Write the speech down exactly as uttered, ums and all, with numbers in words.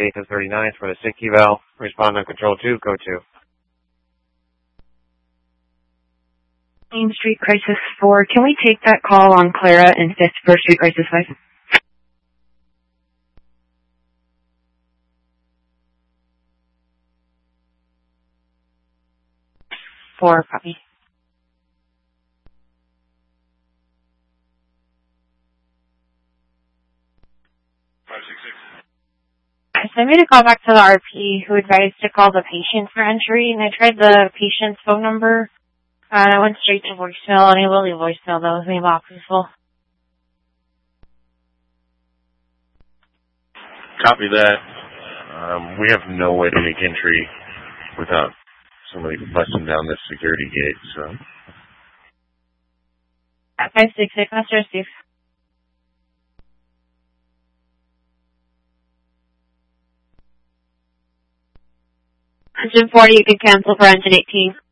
eighth and thirty-ninth for the sick eval. Respond on control two, go two. Main Street Crisis four, can we take that call on Clara and fifth First Street Crisis five? four, copy. So I made a call back to the R P who advised to call the patient for entry, and I tried the patient's phone number, uh, and I went straight to voicemail, unable to leave voicemail, though, the box was full. Copy that. Um, we have no way to make entry without somebody busting down this security gate, so. five six six, Master Steve. Engine forty, you can cancel for engine eighteen.